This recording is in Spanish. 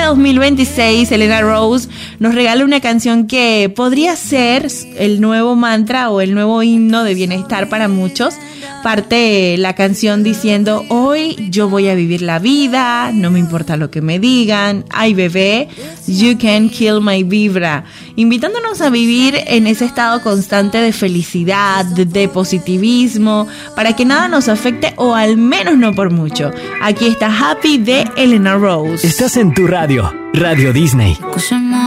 2026, Elena Rose nos regala una canción que podría ser el nuevo mantra o el nuevo himno de bienestar para muchos. Parte la canción diciendo: hoy yo voy a vivir la vida, no me importa lo que me digan, ay bebé, you can kill my vibra, invitándonos a vivir en ese estado constante de felicidad, de positivismo, para que nada nos afecte o al menos no por mucho. Aquí está Happy de Elena Rose. Estás en tu radio, Radio Disney.